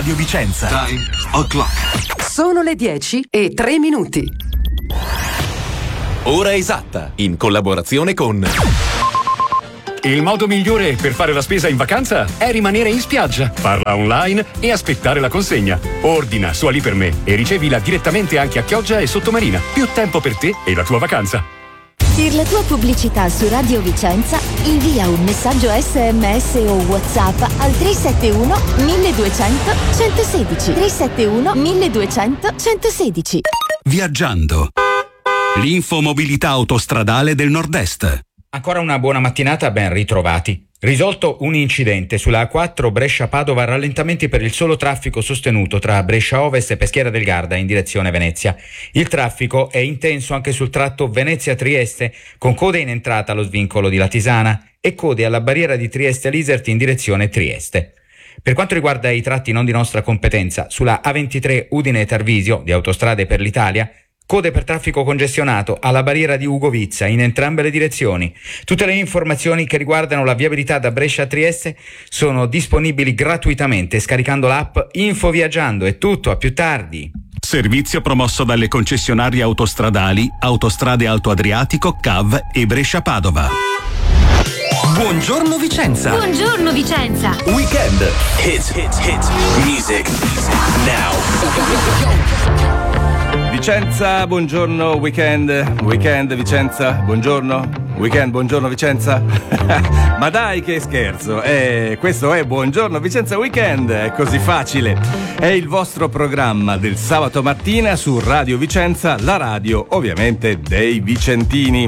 Radio Vicenza. Time o'clock. Sono le 10:03. Ora esatta, in collaborazione con... Il modo migliore per fare la spesa in vacanza è rimanere in spiaggia, farla online e aspettare la consegna. Ordina su Ali per me e ricevila direttamente anche a Chioggia e Sottomarina. Più tempo per te e la tua vacanza. Per la tua pubblicità su Radio Vicenza, invia un messaggio SMS o WhatsApp al 371 1200 116. 371 1200 116. Viaggiando. L'infomobilità autostradale del Nord-Est. Ancora una buona mattinata, ben ritrovati. Risolto un incidente sulla A4 Brescia-Padova, rallentamenti per il solo traffico sostenuto tra Brescia Ovest e Peschiera del Garda in direzione Venezia. Il traffico è intenso anche sul tratto Venezia-Trieste, con code in entrata allo svincolo di Latisana e code alla barriera di Trieste-Liserti in direzione Trieste. Per quanto riguarda i tratti non di nostra competenza, sulla A23 Udine-Tarvisio di Autostrade per l'Italia, code per traffico congestionato alla barriera di Ugovizza in entrambe le direzioni. Tutte le informazioni che riguardano la viabilità da Brescia a Trieste sono disponibili gratuitamente scaricando l'app Info Viaggiando. È tutto, a più tardi. Servizio promosso dalle concessionarie autostradali Autostrade Alto Adriatico, CAV e Brescia-Padova. Buongiorno Vicenza. Buongiorno Vicenza. Weekend. Hits. Music. Now. Vicenza, buongiorno weekend Vicenza, buongiorno weekend, buongiorno Vicenza. Ma dai, che scherzo, questo è Buongiorno Vicenza Weekend, è così facile. È il vostro programma del sabato mattina su Radio Vicenza, la radio ovviamente dei vicentini.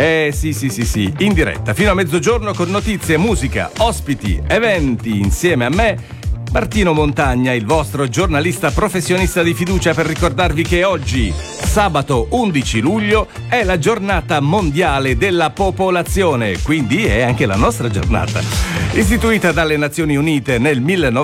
Sì, in diretta fino a mezzogiorno con notizie, musica, ospiti, eventi insieme a me, Martino Montagna, il vostro giornalista professionista di fiducia, per ricordarvi che oggi, sabato 11 luglio, è la giornata mondiale della popolazione, quindi è anche la nostra giornata. Istituita dalle Nazioni Unite nel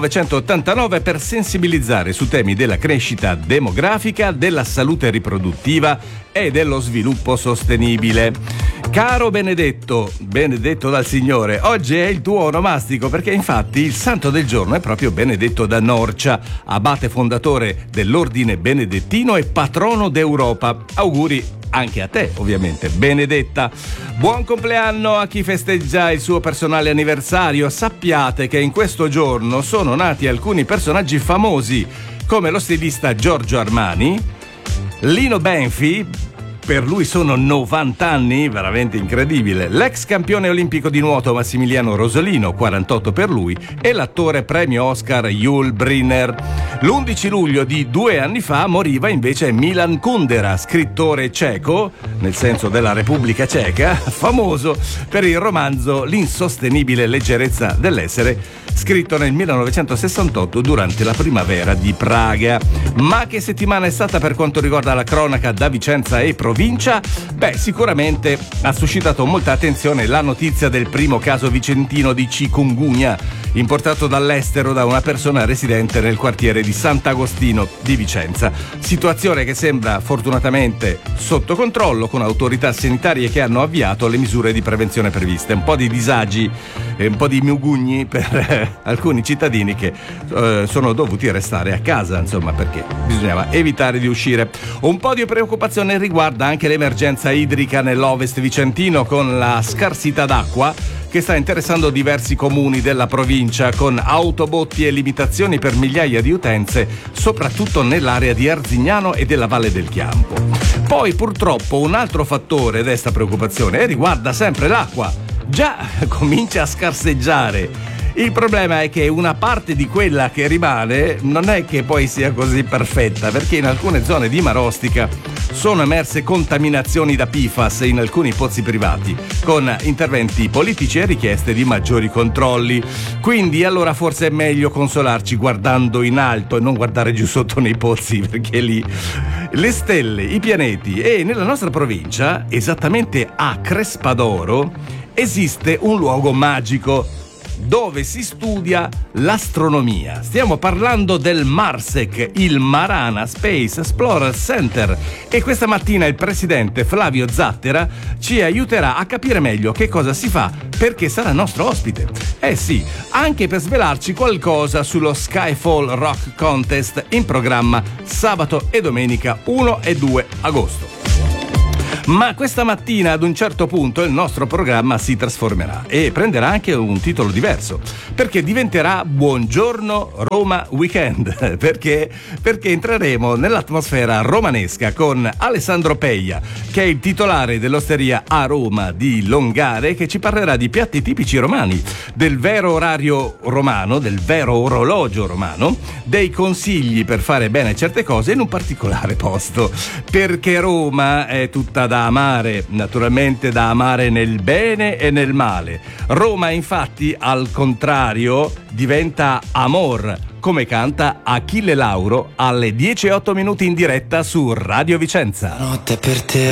1989 per sensibilizzare su temi della crescita demografica, della salute riproduttiva e dello sviluppo sostenibile. Caro Benedetto dal Signore, oggi è il tuo onomastico, perché infatti il santo del giorno è proprio Benedetto da Norcia, abate fondatore dell'ordine benedettino e patrono d'Europa. Auguri anche a te, ovviamente, Benedetta. Buon compleanno a chi festeggia il suo personale anniversario. Sappiate che in questo giorno sono nati alcuni personaggi famosi, come lo stilista Giorgio Armani, Lino Banfi, per lui sono 90 anni, veramente incredibile, l'ex campione olimpico di nuoto Massimiliano Rosolino, 48 per lui, e l'attore premio Oscar Yul Brynner. L'11 luglio di 2 anni fa moriva invece Milan Kundera, scrittore ceco, nel senso della Repubblica Ceca, famoso per il romanzo L'insostenibile leggerezza dell'essere, scritto nel 1968 durante la primavera di Praga. Ma che settimana è stata per quanto riguarda la cronaca da Vicenza e provincia? Beh, sicuramente ha suscitato molta attenzione la notizia del primo caso vicentino di chikungunya, importato dall'estero da una persona residente nel quartiere di Sant'Agostino di Vicenza. Situazione che sembra fortunatamente sotto controllo, con autorità sanitarie che hanno avviato le misure di prevenzione previste. Un po' di disagi e un po' di mugugni per alcuni cittadini che sono dovuti restare a casa, insomma, perché bisognava evitare di uscire. Un po' di preoccupazione riguarda anche l'emergenza idrica nell'Ovest vicentino, con la scarsità d'acqua che sta interessando diversi comuni della provincia, con autobotti e limitazioni per migliaia di utenze, soprattutto nell'area di Arzignano e della Valle del Chiampo. Poi purtroppo un altro fattore desta preoccupazione riguarda sempre l'acqua. Già comincia a scarseggiare. Il problema è che una parte di quella che rimane non è che poi sia così perfetta, perché in alcune zone di Marostica sono emerse contaminazioni da PFAS in alcuni pozzi privati, con interventi politici e richieste di maggiori controlli. Quindi allora forse è meglio consolarci guardando in alto e non guardare giù sotto nei pozzi, perché lì le stelle, i pianeti. E nella nostra provincia, esattamente a Crespadoro, esiste un luogo magico. dove si studia l'astronomia. Stiamo parlando del MARSEC, il Marana Space Explorer Center, e questa mattina il presidente Flavio Zattera ci aiuterà a capire meglio che cosa si fa, perché sarà nostro ospite. Eh sì, anche per svelarci qualcosa sullo Skyfall Rock Contest in programma sabato e domenica 1 e 2 agosto. Ma questa mattina ad un certo punto il nostro programma si trasformerà e prenderà anche un titolo diverso, perché diventerà Buongiorno Roma Weekend, perché entreremo nell'atmosfera romanesca con Alessandro Peia, che è il titolare dell'osteria a Roma di Longare, che ci parlerà di piatti tipici romani, del vero orario romano, del vero orologio romano, dei consigli per fare bene certe cose in un particolare posto, perché Roma è tutta da amare, naturalmente da amare nel bene e nel male. Roma infatti al contrario diventa amor, come canta Achille Lauro alle 10:08 in diretta su Radio Vicenza. Notte per te